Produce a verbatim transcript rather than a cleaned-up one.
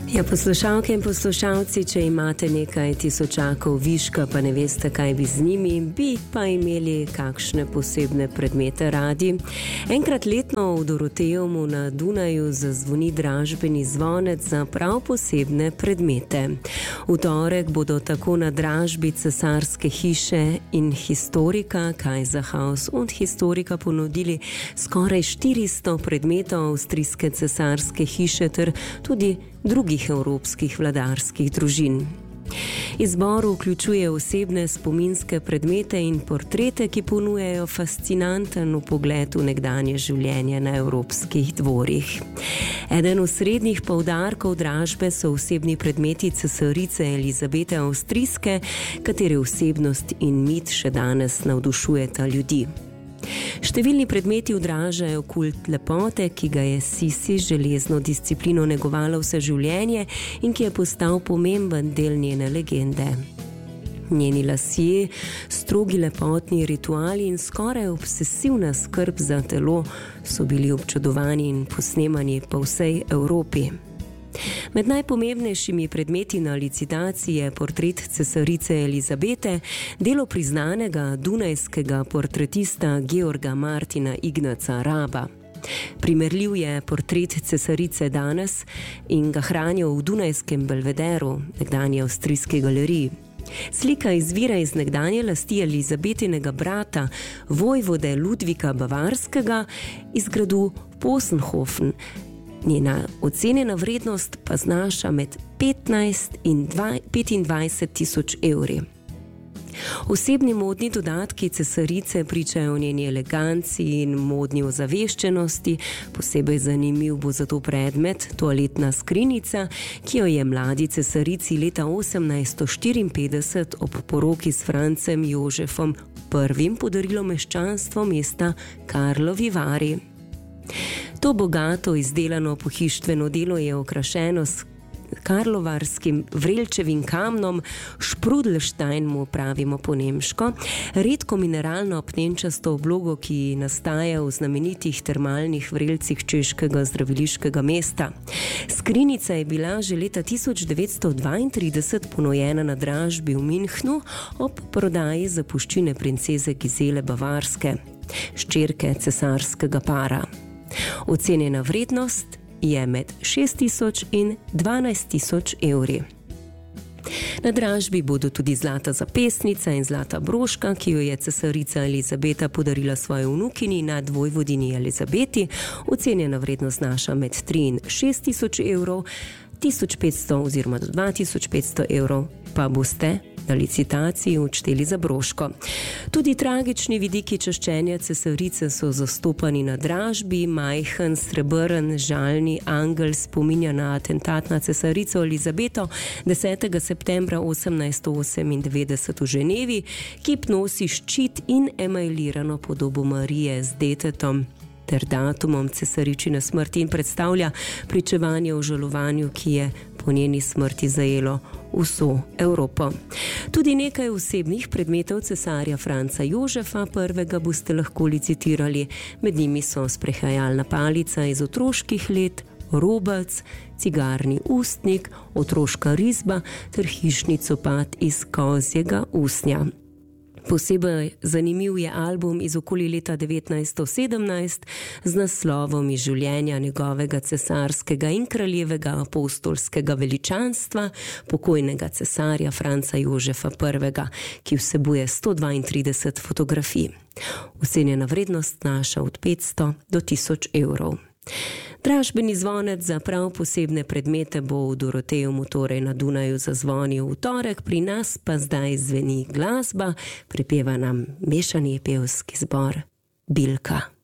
Ja, poslušalke in poslušalci, če imate nekaj tisočakov viška, pa ne veste, kaj bi z njimi, bi pa imeli kakšne posebne predmete radi. Enkrat letno v Doroteumu na Dunaju zazvoni dražbeni zvonec za prav posebne predmete. V torek bodo tako na dražbi Cesarske hiše in historika Kaiserhaus und historika ponudili skoraj štiristo predmetov avstrijske cesarske hiše ter tudi drugih evropskih vladarskih družin. Izbor vključuje osebne spominske predmete in portrete, ki ponujajo fascinanten vpogled v nekdanje življenje na evropskih dvorih. Eden osrednjih poudarkov dražbe so osebni predmeti cesarice Elizabete Avstrijske, katere osebnost in mit še danes navdušujeta ljudi. Številni predmeti odražajo kult lepote, ki ga je Sisi železno disciplino negovala vse življenje in ki je postal pomemben del njene legende. Njeni lasje, strogi lepotni rituali in skoraj obsesivna skrb za telo so bili občudovani in posnemani po vsej Evropi. Med najpomembnejšimi predmeti na licitaciji je portret cesarice Elizabete, delo priznanega dunajskega portretista Georga Martina Ignaca Raba. Primerljiv je portret cesarice danes in ga hranijo v Dunajskem Belvederu, nekdanji avstrijski galeriji. Slika izvira iz nekdanje lasti Elizabetinega brata, vojvode Ludvika Bavarskega, iz gradu Possenhofen. Njena ocenjena vrednost pa znaša med petnajst in petindvajset tisoč evri. Osebni modni dodatki cesarice pričajo o njeni eleganci in modni ozaveščenosti. Posebej zanimiv bo zato predmet, toaletna skrinjica, ki jo je mladi cesarici leta osemnajststo štiriinpetdeset ob poroki s Francem Jožefom prvim podarilo meščanstvo mesta Karlovi Vari. To bogato izdelano pohištveno delo je okrašeno s karlovarskim vrelčevim kamnom, Sprudelstein mu pravimo po nemško, redko mineralno apnenčasto oblogo, ki nastaja v znamenitih termalnih vrelcih češkega zdraviliškega mesta. Skrinjica je bila že leta tisoč devetsto dvaintrideset ponujena na dražbi v Münchnu ob prodaji zapuščine princeze Gizele Bavarske, hčerke cesarskega para. Ocenjena vrednost je med šest tisoč in dvanajst tisoč evri. Na dražbi bodo tudi zlata zapestnica in zlata broška, ki jo je cesarica Elizabeta podarila svoji vnukinji nadvojvodinji Elizabeti. Ocenjena vrednost znaša med tri in šest tisoč evrov, tisoč petsto oziroma do dva tisoč petsto evrov pa boste na licitaciji odšteli za broško. Tudi tragični vidiki čaščenja cesarice so zastopani na dražbi. Majhen, srebrn, žalni angel spominja na atentat na cesarico Elizabeto desetega septembra osemnajststo osemindevetdeset v Ženevi, kip nosi ščit in emajlirano podobo Marije z detetom ter datumom cesaričine smrti in predstavlja pričevanje o žalovanju, ki je po njeni smrti zajelo vso Evropo. Tudi nekaj osebnih predmetov cesarja Franca Jožefa prvega boste lahko licitirali. Med njimi so sprehajalna palica iz otroških let, robec, cigarni ustnik, otroška risba ter hišni copat iz kozjega usnja. Posebej zanimiv je album iz okoli leta devetnajststo sedemnajst z naslovom iz življenja njegovega cesarskega in kraljevega apostolskega veličanstva, pokojnega cesarja Franca Jožefa prvega, ki vsebuje sto dvaintrideset fotografij. Ocenjena vrednost znaša od petsto do tisoč evrov. Dražbeni zvonec za prav posebne predmete bo v Doroteumu, torej na Dunaju, zazvonil v torek, pri nas pa zdaj zveni glasba, prepeva nam mešani pevski zbor Bilka.